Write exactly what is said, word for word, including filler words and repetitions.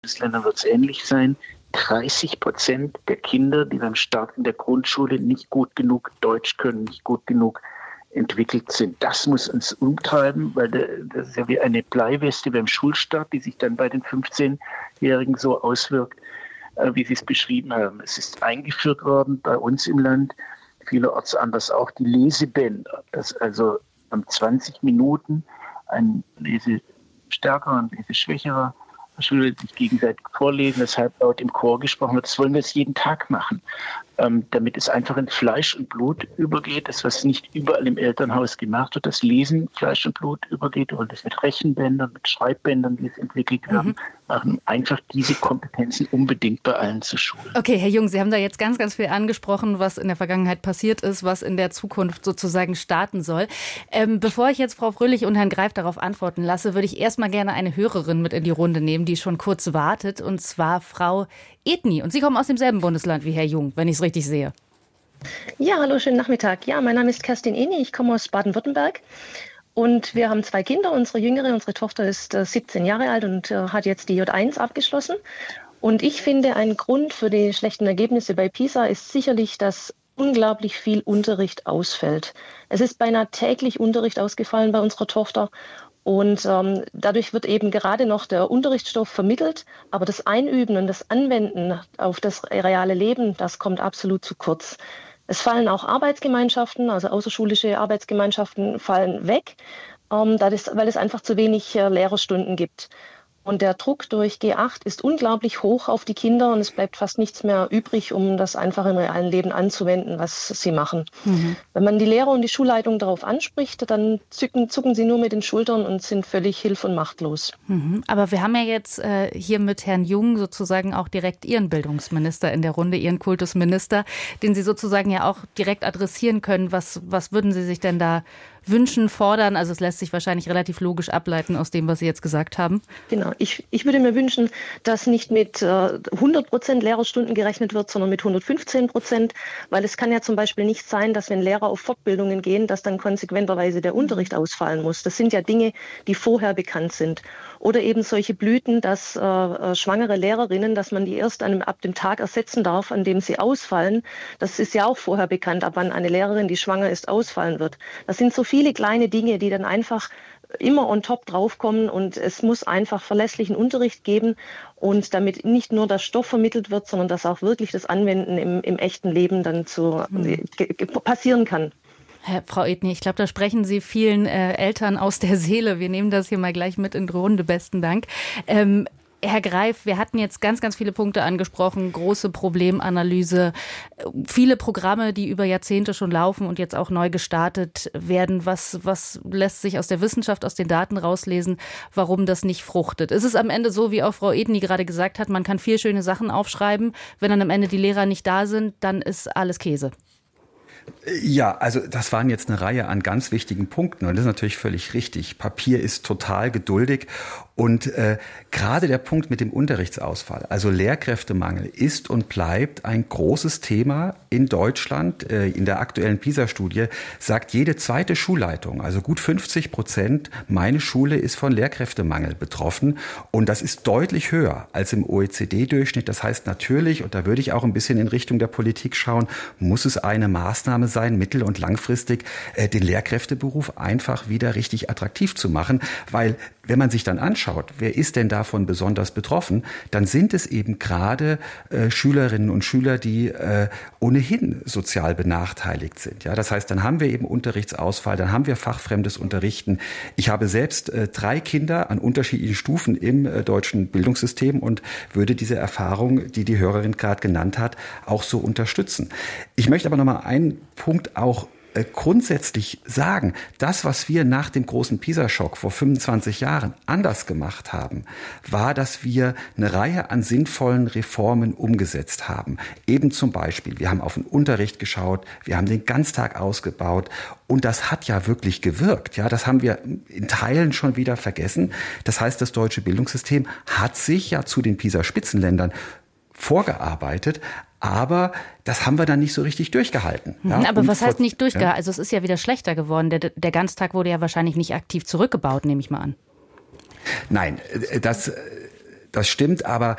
Bundesländern wird es ähnlich sein. dreißig Prozent der Kinder, die beim Start in der Grundschule nicht gut genug Deutsch können, nicht gut genug entwickelt sind. Das muss uns umtreiben, weil das ist ja wie eine Bleiweste beim Schulstart, die sich dann bei den fünfzehnjährigen so auswirkt, wie Sie es beschrieben haben. Es ist eingeführt worden bei uns im Land, vielerorts anders auch, die Lesebänder, dass also am zwanzig Minuten ein lesestärkerer und leseschwächerer Schüler sich gegenseitig vorlesen, deshalb laut im Chor gesprochen wird. Das wollen wir jetzt jeden Tag machen, ähm, damit es einfach in Fleisch und Blut übergeht. Das, was nicht überall im Elternhaus gemacht wird, das Lesen Fleisch und Blut übergeht, und das mit Rechenbändern, mit Schreibbändern, die jetzt entwickelt werden, mhm. machen einfach diese Kompetenzen unbedingt bei allen zur Schule. Okay, Herr Jung, Sie haben da jetzt ganz, ganz viel angesprochen, was in der Vergangenheit passiert ist, was in der Zukunft sozusagen starten soll. Ähm, bevor ich jetzt Frau Fröhlich und Herrn Greif darauf antworten lasse, würde ich erstmal gerne eine Hörerin mit in die Runde nehmen, die schon kurz wartet, und zwar Frau Edni. Und Sie kommen aus demselben Bundesland wie Herr Jung, wenn ich es richtig sehe. Ja, hallo, schönen Nachmittag. Ja, mein Name ist Kerstin Edni, ich komme aus Baden-Württemberg. Und wir haben zwei Kinder. Unsere Jüngere, unsere Tochter ist äh, siebzehn Jahre alt und äh, hat jetzt die J eins abgeschlossen. Und ich finde, ein Grund für die schlechten Ergebnisse bei PISA ist sicherlich, dass unglaublich viel Unterricht ausfällt. Es ist beinahe täglich Unterricht ausgefallen bei unserer Tochter. Und ähm, dadurch wird eben gerade noch der Unterrichtsstoff vermittelt, aber das Einüben und das Anwenden auf das reale Leben, das kommt absolut zu kurz. Es fallen auch Arbeitsgemeinschaften, also außerschulische Arbeitsgemeinschaften fallen weg, ähm, da das, weil es einfach zu wenig äh, Lehrerstunden gibt. Und der Druck durch G acht ist unglaublich hoch auf die Kinder und es bleibt fast nichts mehr übrig, um das einfach im realen Leben anzuwenden, was sie machen. Mhm. Wenn man die Lehrer und die Schulleitung darauf anspricht, dann zucken, zucken sie nur mit den Schultern und sind völlig hilf- und machtlos. Mhm. Aber wir haben ja jetzt äh, hier mit Herrn Jung sozusagen auch direkt Ihren Bildungsminister in der Runde, Ihren Kultusminister, den Sie sozusagen ja auch direkt adressieren können. Was, was würden Sie sich denn da wünschen, fordern? Also es lässt sich wahrscheinlich relativ logisch ableiten aus dem, was Sie jetzt gesagt haben. Genau. Ich, ich würde mir wünschen, dass nicht mit äh, hundert Prozent Lehrerstunden gerechnet wird, sondern mit hundertfünfzehn Prozent, weil es kann ja zum Beispiel nicht sein, dass wenn Lehrer auf Fortbildungen gehen, dass dann konsequenterweise der Unterricht ausfallen muss. Das sind ja Dinge, die vorher bekannt sind. Oder eben solche Blüten, dass äh, schwangere Lehrerinnen, dass man die erst an, ab dem Tag ersetzen darf, an dem sie ausfallen. Das ist ja auch vorher bekannt, ab wann eine Lehrerin, die schwanger ist, ausfallen wird. Das sind so viele kleine Dinge, die dann einfach immer on top draufkommen, und es muss einfach verlässlichen Unterricht geben, und damit nicht nur der Stoff vermittelt wird, sondern dass auch wirklich das Anwenden im, im echten Leben dann zu, mhm. passieren kann. Herr, Frau Edni, ich glaube, da sprechen Sie vielen äh, Eltern aus der Seele. Wir nehmen das hier mal gleich mit in die Runde. Besten Dank. Ähm, Herr Greif, wir hatten jetzt ganz, ganz viele Punkte angesprochen, große Problemanalyse, viele Programme, die über Jahrzehnte schon laufen und jetzt auch neu gestartet werden. Was, was lässt sich aus der Wissenschaft, aus den Daten rauslesen, warum das nicht fruchtet? Ist es am Ende so, wie auch Frau Edni gerade gesagt hat, man kann viel schöne Sachen aufschreiben, wenn dann am Ende die Lehrer nicht da sind, dann ist alles Käse? Ja, also das waren jetzt eine Reihe an ganz wichtigen Punkten und das ist natürlich völlig richtig. Papier ist total geduldig und äh, gerade der Punkt mit dem Unterrichtsausfall, also Lehrkräftemangel, ist und bleibt ein großes Thema in Deutschland. Äh, in der aktuellen PISA-Studie sagt jede zweite Schulleitung, also gut fünfzig Prozent, meine Schule ist von Lehrkräftemangel betroffen, und das ist deutlich höher als im O E C D-Durchschnitt. Das heißt natürlich, und da würde ich auch ein bisschen in Richtung der Politik schauen, muss es eine Maßnahme sein, mittel- und langfristig äh, den Lehrkräfteberuf einfach wieder richtig attraktiv zu machen, weil wenn man sich dann anschaut, wer ist denn davon besonders betroffen, dann sind es eben gerade äh, Schülerinnen und Schüler, die äh, ohnehin sozial benachteiligt sind. Ja, das heißt, dann haben wir eben Unterrichtsausfall, dann haben wir fachfremdes Unterrichten. Ich habe selbst äh, drei Kinder an unterschiedlichen Stufen im äh, deutschen Bildungssystem und würde diese Erfahrung, die die Hörerin gerade genannt hat, auch so unterstützen. Ich möchte aber noch mal einen Punkt auch grundsätzlich sagen, das, was wir nach dem großen PISA-Schock vor fünfundzwanzig Jahren anders gemacht haben, war, dass wir eine Reihe an sinnvollen Reformen umgesetzt haben. Eben zum Beispiel, wir haben auf den Unterricht geschaut, wir haben den Ganztag ausgebaut, und das hat ja wirklich gewirkt. Ja, das haben wir in Teilen schon wieder vergessen. Das heißt, das deutsche Bildungssystem hat sich ja zu den PISA-Spitzenländern vorgearbeitet, aber das haben wir dann nicht so richtig durchgehalten. Ja? Aber Und was heißt nicht durchgehalten? Ja? Also es ist ja wieder schlechter geworden. Der, der Ganztag wurde ja wahrscheinlich nicht aktiv zurückgebaut, nehme ich mal an. Nein, das... Das stimmt, aber